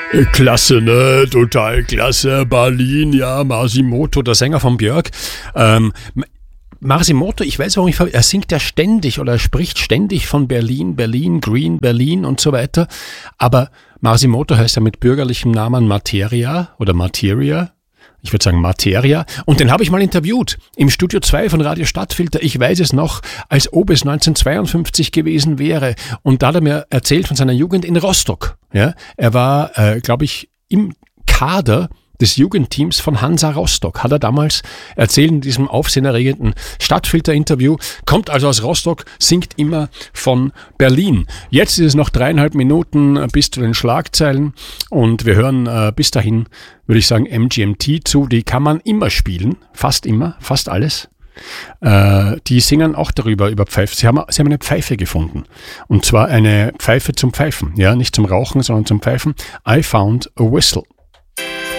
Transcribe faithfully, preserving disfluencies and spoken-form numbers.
Klasse, ne? Total klasse. Berlin, ja, Masimoto, der Sänger von Björk. Ähm, Masimoto, ich weiß auch nicht, er singt ja ständig oder er spricht ständig von Berlin, Berlin, Green, Berlin und so weiter. Aber Masimoto heißt ja mit bürgerlichem Namen Materia oder Materia. Ich würde sagen Materia. Und den habe ich mal interviewt im Studio zwei von Radio Stadtfilter. Ich weiß es noch, als ob es neunzehnhundertzweiundfünfzig gewesen wäre. Und da hat er mir erzählt von seiner Jugend in Rostock. Ja, er war, äh, glaube ich, im Kader des Jugendteams von Hansa Rostock, hat er damals erzählt in diesem aufsehenerregenden Stadtfilter-Interview, kommt also aus Rostock, singt immer von Berlin. Jetzt ist es noch dreieinhalb Minuten bis zu den Schlagzeilen und wir hören äh, bis dahin, würde ich sagen, M G M T zu, die kann man immer spielen, fast immer, fast alles. Äh, die singen auch darüber, über Pfeife. Sie haben, sie haben eine Pfeife gefunden. Und zwar eine Pfeife zum Pfeifen. Ja, nicht zum Rauchen, sondern zum Pfeifen. I found a whistle.